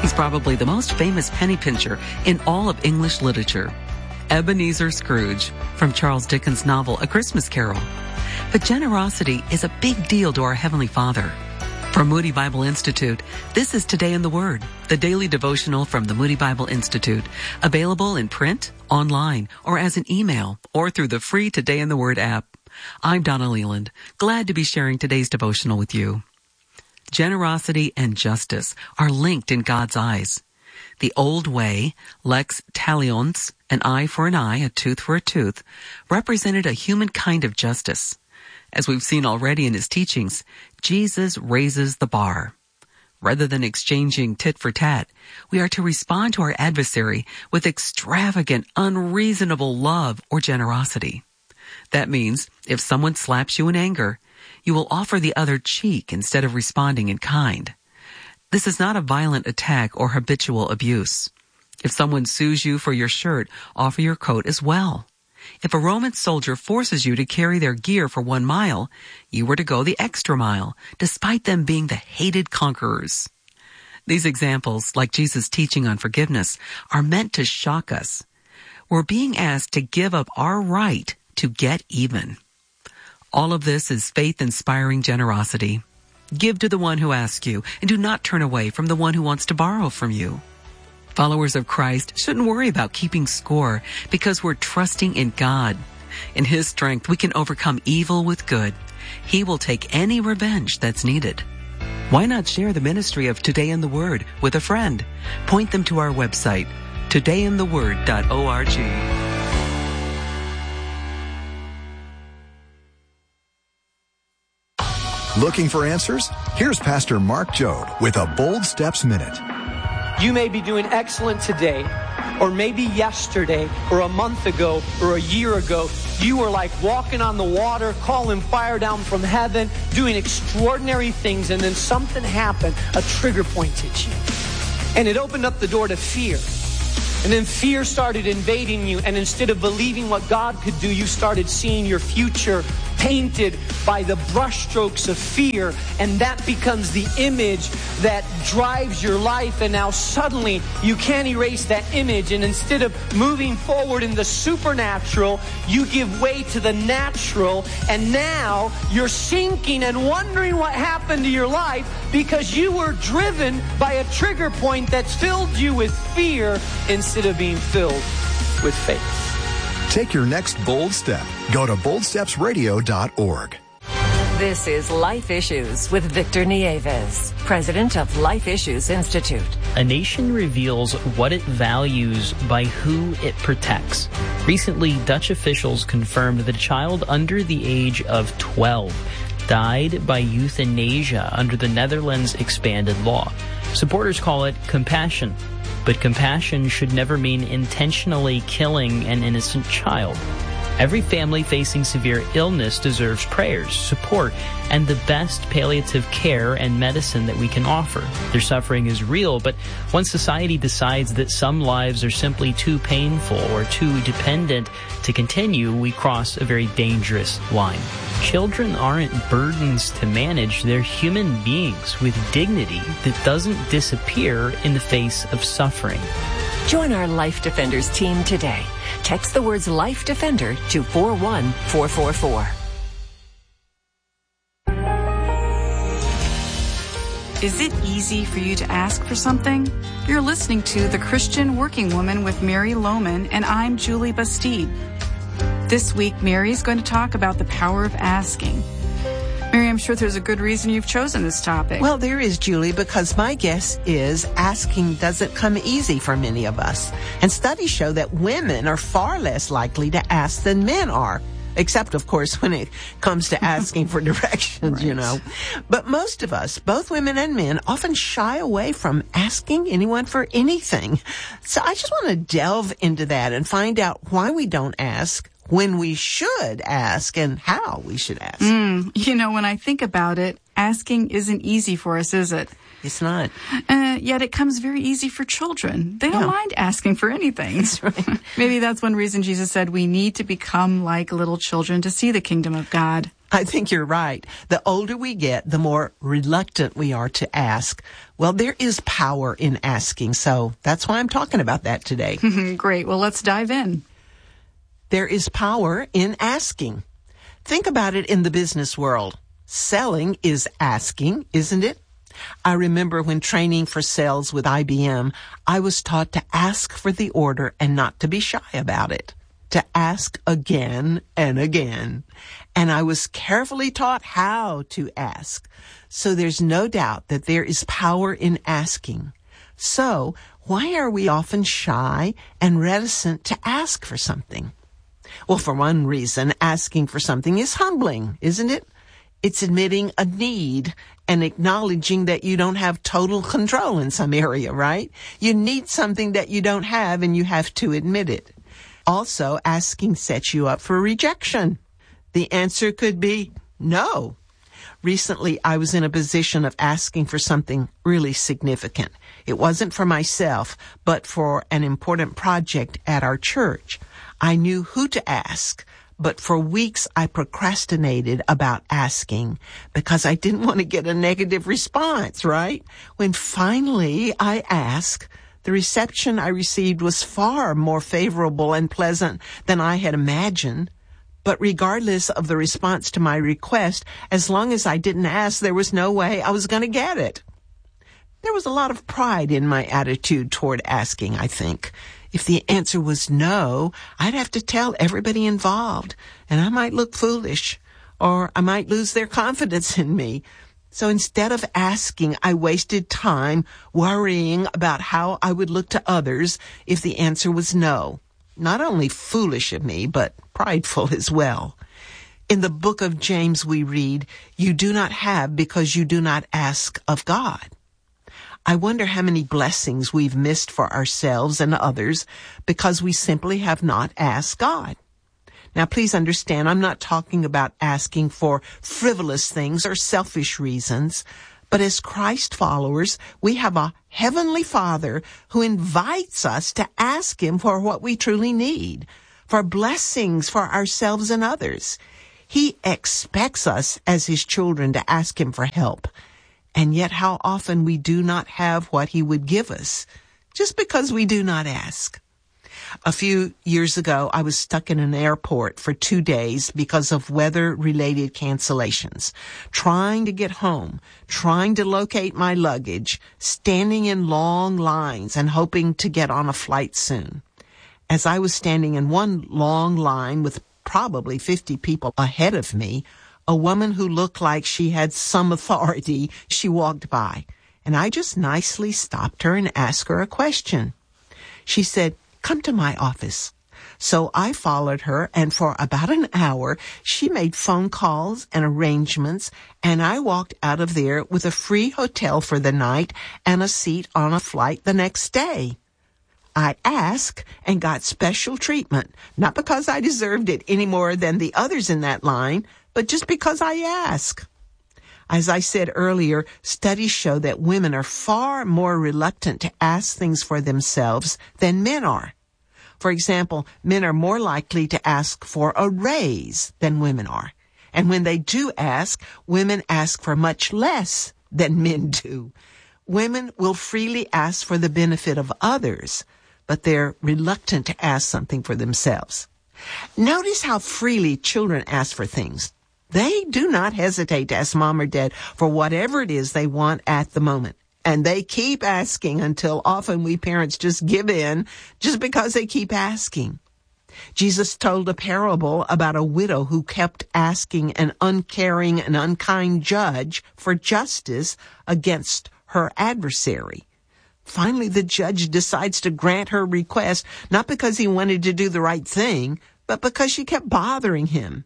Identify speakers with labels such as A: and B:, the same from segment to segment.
A: He's probably the most famous penny pincher in all of English literature. Ebenezer Scrooge, from Charles Dickens' novel A Christmas Carol. But generosity is a big deal to our Heavenly Father. From Moody Bible Institute, this is Today in the Word, the daily devotional from the Moody Bible Institute, available in print, online, or as an email, or through the free Today in the Word app. I'm Donna Leland, glad to be sharing today's devotional with you. Generosity and justice are linked in God's eyes. The old way, lex talionis, an eye for an eye, a tooth for a tooth, represented a human kind of justice. As we've seen already in his teachings, Jesus raises the bar. Rather than exchanging tit for tat, we are to respond to our adversary with extravagant, unreasonable love or generosity. That means if someone slaps you in anger, you will offer the other cheek instead of responding in kind. This is not a violent attack or habitual abuse. If someone sues you for your shirt, offer your coat as well. If a Roman soldier forces you to carry their gear for 1 mile, you were to go the extra mile, despite them being the hated conquerors. These examples, like Jesus' teaching on forgiveness, are meant to shock us. We're being asked to give up our right to get even. All of this is faith-inspiring generosity. Give to the one who asks you, and do not turn away from the one who wants to borrow from you. Followers of Christ shouldn't worry about keeping score because we're trusting in God. In His strength, we can overcome evil with good. He will take any revenge that's needed. Why not share the ministry of Today in the Word with a friend? Point them to our website, todayintheword.org.
B: Looking for answers? Here's Pastor Mark Jobe with a Bold Steps Minute.
C: You may be doing excellent today, or maybe yesterday, or a month ago, or a year ago. You were like walking on the water, calling fire down from heaven, doing extraordinary things, and then something happened. A trigger point hit you. And it opened up the door to fear. And then fear started invading you, and instead of believing what God could do, you started seeing your future painted by the brushstrokes of fear, and that becomes the image that drives your life. And now suddenly you can't erase that image, and instead of moving forward in the supernatural, you give way to the natural, and now you're sinking and wondering what happened to your life because you were driven by a trigger point that's filled you with fear instead of being filled with faith.
B: Take your next bold step. Go to boldstepsradio.org.
D: This is Life Issues with Victor Nieves, president of Life Issues Institute.
E: A nation reveals what it values by who it protects. Recently, Dutch officials confirmed that a child under the age of 12 died by euthanasia under the Netherlands' expanded law. Supporters call it compassion. But compassion should never mean intentionally killing an innocent child. Every family facing severe illness deserves prayers, support, and the best palliative care and medicine that we can offer. Their suffering is real, but once society decides that some lives are simply too painful or too dependent to continue, we cross a very dangerous line. Children aren't burdens to manage. They're human beings with dignity that doesn't disappear in the face of suffering.
D: Join our Life Defenders team today. Text the words Life Defender to 41444.
F: Is it easy for you to ask for something? You're listening to The Christian Working Woman with Mary Lohman, and I'm Julie Bastide. This week, Mary's going to talk about the power of asking. Mary, I'm sure there's a good reason you've chosen this topic.
G: Well, there is, Julie, because my guess is asking doesn't come easy for many of us. And studies show that women are far less likely to ask than men are. Except, of course, when it comes to asking for directions, right. You know. But most of us, both women and men, often shy away from asking anyone for anything. So I just want to delve into that and find out why we don't ask, when we should ask and how we should ask.
F: When I think about it, asking isn't easy for us, is it?
G: It's not.
F: Yet it comes very easy for children. They don't mind asking for anything.
G: That's right.
F: Maybe that's one reason Jesus said we need to become like little children to see the kingdom of God.
G: I think you're right. The older we get, the more reluctant we are to ask. Well, there is power in asking, so that's why I'm talking about that today.
F: Great. Well, let's dive in.
G: There is power in asking. Think about it in the business world. Selling is asking, isn't it? I remember when training for sales with IBM, I was taught to ask for the order and not to be shy about it, to ask again and again. And I was carefully taught how to ask. So there's no doubt that there is power in asking. So why are we often shy and reticent to ask for something? Well, for one reason, asking for something is humbling, isn't it? It's admitting a need and acknowledging that you don't have total control in some area, right? You need something that you don't have and you have to admit it. Also, asking sets you up for rejection. The answer could be no. Recently, I was in a position of asking for something really significant. It wasn't for myself, but for an important project at our church. I knew who to ask, but for weeks I procrastinated about asking because I didn't want to get a negative response, right? When finally I asked, the reception I received was far more favorable and pleasant than I had imagined. But regardless of the response to my request, as long as I didn't ask, there was no way I was going to get it. There was a lot of pride in my attitude toward asking, I think. If the answer was no, I'd have to tell everybody involved, and I might look foolish, or I might lose their confidence in me. So instead of asking, I wasted time worrying about how I would look to others if the answer was no. Not only foolish of me, but prideful as well. In the book of James we read, "You do not have because you do not ask of God." I wonder how many blessings we've missed for ourselves and others because we simply have not asked God. Now, please understand, I'm not talking about asking for frivolous things or selfish reasons, but as Christ followers, we have a heavenly Father who invites us to ask Him for what we truly need, for blessings for ourselves and others. He expects us as His children to ask Him for help. And yet how often we do not have what He would give us just because we do not ask. A few years ago, I was stuck in an airport for 2 days because of weather-related cancellations, trying to get home, trying to locate my luggage, standing in long lines and hoping to get on a flight soon. As I was standing in one long line with probably 50 people ahead of me, a woman who looked like she had some authority, she walked by, and I just nicely stopped her and asked her a question. She said, "Come to my office." So I followed her, and for about an hour, she made phone calls and arrangements, and I walked out of there with a free hotel for the night and a seat on a flight the next day. I asked and got special treatment, not because I deserved it any more than the others in that line, but just because I asked. As I said earlier, studies show that women are far more reluctant to ask things for themselves than men are. For example, men are more likely to ask for a raise than women are. And when they do ask, women ask for much less than men do. Women will freely ask for the benefit of others, but they're reluctant to ask something for themselves. Notice how freely children ask for things. They do not hesitate to ask mom or dad for whatever it is they want at the moment. And they keep asking until often we parents just give in just because they keep asking. Jesus told a parable about a widow who kept asking an uncaring and unkind judge for justice against her adversary. Finally, the judge decides to grant her request, not because he wanted to do the right thing, but because she kept bothering him.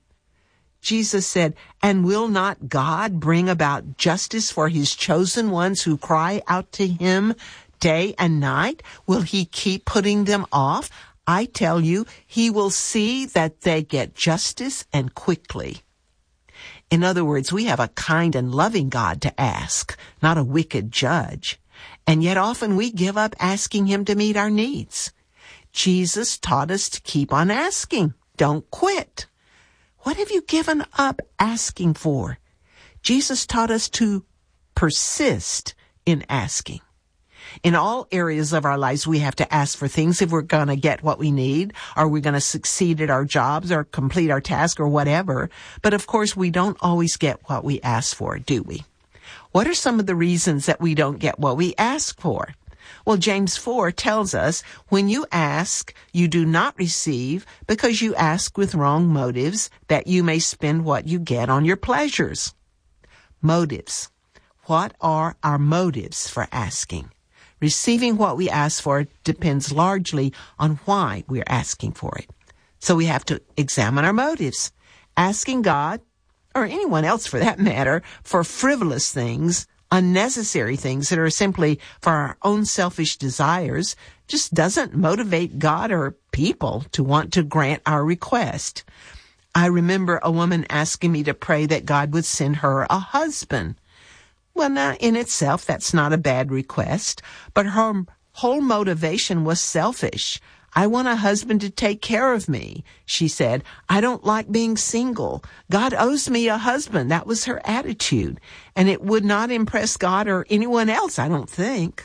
G: Jesus said, "And will not God bring about justice for His chosen ones who cry out to Him day and night? Will He keep putting them off? I tell you, he will see that they get justice and quickly. In other words, we have a kind and loving God to ask, not a wicked judge. And yet often we give up asking him to meet our needs. Jesus taught us to keep on asking. Don't quit. What have you given up asking for? Jesus taught us to persist in asking. In all areas of our lives, we have to ask for things if we're going to get what we need, or we're going to succeed at our jobs or complete our task or whatever. But of course, we don't always get what we ask for, do we? What are some of the reasons that we don't get what we ask for? Well, James 4 tells us, when you ask, you do not receive because you ask with wrong motives, that you may spend what you get on your pleasures. Motives. What are our motives for asking? Receiving what we ask for depends largely on why we're asking for it. So we have to examine our motives. Asking God, or anyone else for that matter, for frivolous things, unnecessary things that are simply for our own selfish desires, just doesn't motivate God or people to want to grant our request. I remember a woman asking me to pray that God would send her a husband. Well, now, in itself, that's not a bad request, but her whole motivation was selfish. I want a husband to take care of me, she said. I don't like being single. God owes me a husband. That was her attitude, and it would not impress God or anyone else, I don't think.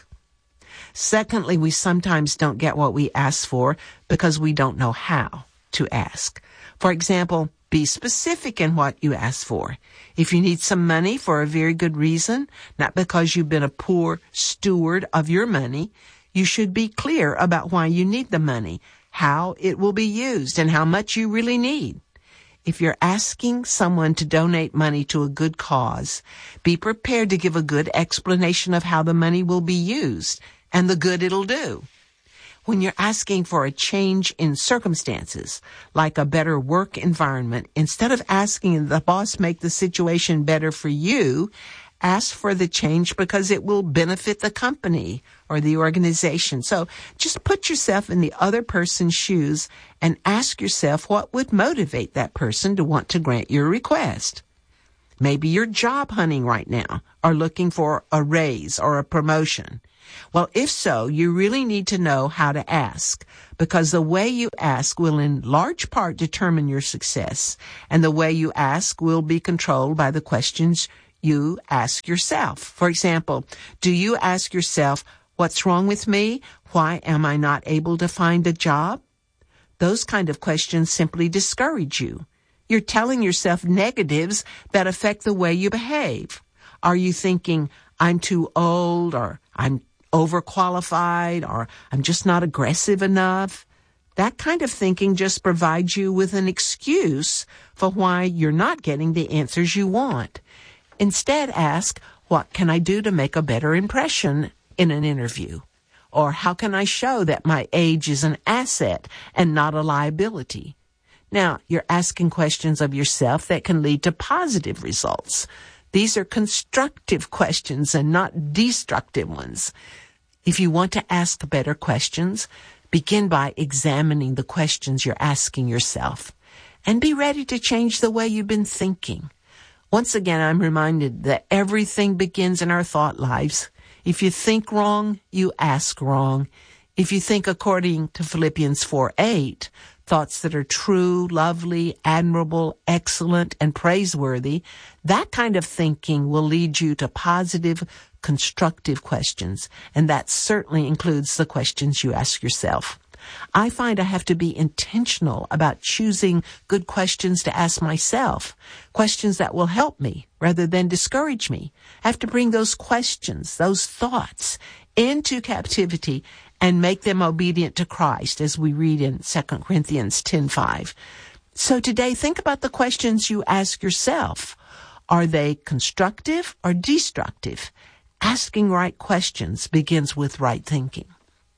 G: Secondly, we sometimes don't get what we ask for because we don't know how to ask. For example, be specific in what you ask for. If you need some money for a very good reason, not because you've been a poor steward of your money, you should be clear about why you need the money, how it will be used, and how much you really need. If you're asking someone to donate money to a good cause, be prepared to give a good explanation of how the money will be used and the good it'll do. When you're asking for a change in circumstances, like a better work environment, instead of asking the boss make the situation better for you, ask for the change because it will benefit the company or the organization. So just put yourself in the other person's shoes and ask yourself what would motivate that person to want to grant your request. Maybe you're job hunting right now or looking for a raise or a promotion. Well, if so, you really need to know how to ask, because the way you ask will in large part determine your success, and the way you ask will be controlled by the questions you ask yourself. For example, do you ask yourself, what's wrong with me? Why am I not able to find a job? Those kind of questions simply discourage you. You're telling yourself negatives that affect the way you behave. Are you thinking, I'm too old, or I'm overqualified, or I'm just not aggressive enough? That kind of thinking just provides you with an excuse for why you're not getting the answers you want. Instead, ask, what can I do to make a better impression in an interview? Or how can I show that my age is an asset and not a liability? Now, you're asking questions of yourself that can lead to positive results. These are constructive questions and not destructive ones. If you want to ask better questions, begin by examining the questions you're asking yourself, and be ready to change the way you've been thinking. Once again, I'm reminded that everything begins in our thought lives. If you think wrong, you ask wrong. If you think according to Philippians 4:8, thoughts that are true, lovely, admirable, excellent, and praiseworthy, that kind of thinking will lead you to positive, constructive questions, and that certainly includes the questions you ask yourself. I find I have to be intentional about choosing good questions to ask myself, questions that will help me rather than discourage me. I have to bring those questions, those thoughts, into captivity and make them obedient to Christ, as we read in 2 Corinthians 10:5. So today, think about the questions you ask yourself. Are they constructive or destructive? Asking right questions begins with right thinking.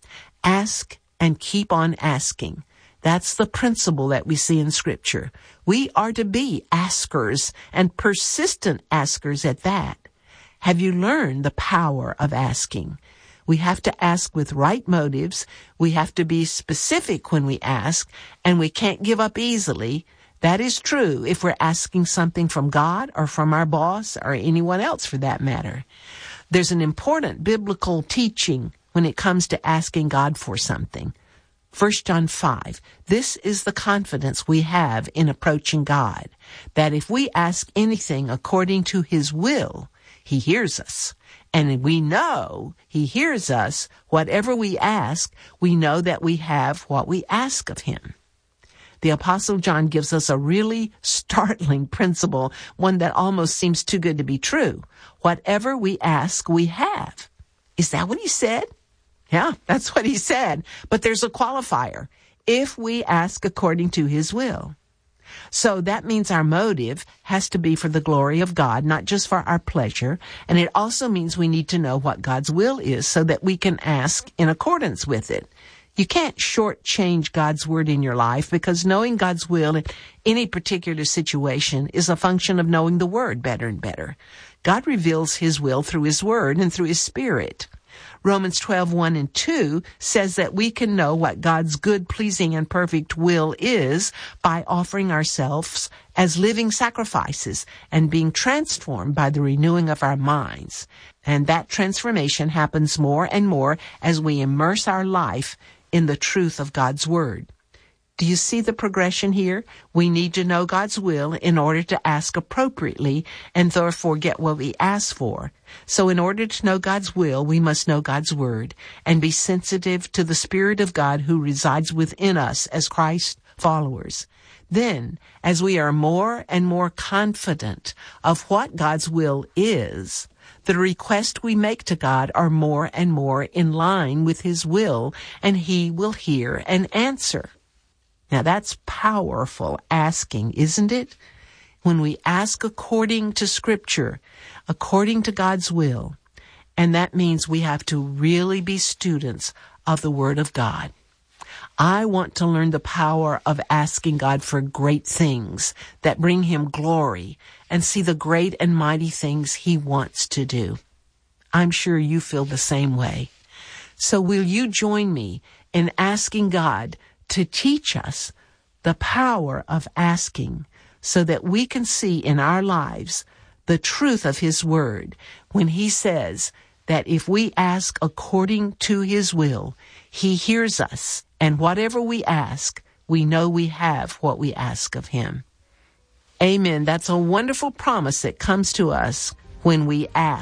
G: Ask and keep on asking. That's the principle that we see in Scripture. We are to be askers, and persistent askers at that. Have you learned the power of asking? We have to ask with right motives. We have to be specific when we ask, and we can't give up easily. That is true if we're asking something from God or from our boss or anyone else for that matter. There's an important biblical teaching when it comes to asking God for something. 1 John 5, this is the confidence we have in approaching God, that if we ask anything according to His will, He hears us. And we know He hears us. Whatever we ask, we know that we have what we ask of Him. The Apostle John gives us a really startling principle, one that almost seems too good to be true. Whatever we ask, we have. Is that what he said? Yeah, that's what he said. But there's a qualifier. If we ask according to His will. So that means our motive has to be for the glory of God, not just for our pleasure. And it also means we need to know what God's will is so that we can ask in accordance with it. You can't shortchange God's word in your life, because knowing God's will in any particular situation is a function of knowing the word better and better. God reveals His will through His word and through His Spirit. Romans 12:1 and 2 says that we can know what God's good, pleasing, and perfect will is by offering ourselves as living sacrifices and being transformed by the renewing of our minds. And that transformation happens more and more as we immerse our life in the truth of God's word. Do you see the progression here? We need to know God's will in order to ask appropriately and therefore get what we ask for. So in order to know God's will, we must know God's word and be sensitive to the Spirit of God who resides within us as Christ followers. Then, as we are more and more confident of what God's will is, the requests we make to God are more and more in line with His will, and He will hear and answer. Now that's powerful asking, isn't it? When we ask according to Scripture, according to God's will, and that means we have to really be students of the Word of God. I want to learn the power of asking God for great things that bring Him glory and see the great and mighty things He wants to do. I'm sure you feel the same way. So will you join me in asking God to teach us the power of asking so that we can see in our lives the truth of His word when He says that if we ask according to His will, He hears us, and whatever we ask, we know we have what we ask of Him. Amen. That's a wonderful promise that comes to us when we ask.